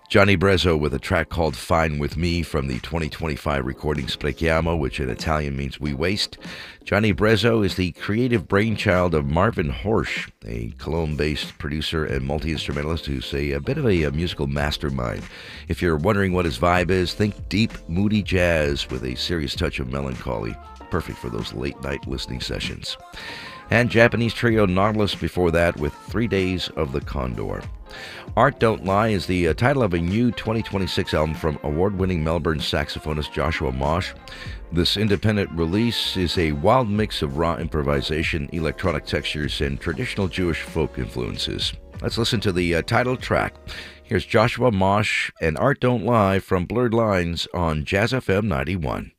Johnny Brezzo with a track called Fine With Me from the 2025 recording Sprechiamo, which in Italian means we waste. Johnny Brezzo is the creative brainchild of Marvin Horsch, a Cologne-based producer and multi-instrumentalist who's a bit of a musical mastermind. If you're wondering what his vibe is, think deep, moody jazz with a serious touch of melancholy. Perfect for those late-night listening sessions. And Japanese trio Nautilus before that with 3 Days of the Condor. Art Don't Lie is the title of a new 2026 album from award-winning Melbourne saxophonist Joshua Mosh. This independent release is a wild mix of raw improvisation, electronic textures, and traditional Jewish folk influences. Let's listen to the title track. Here's Joshua Mosh and Art Don't Lie from Blurred Lines on Jazz FM 91.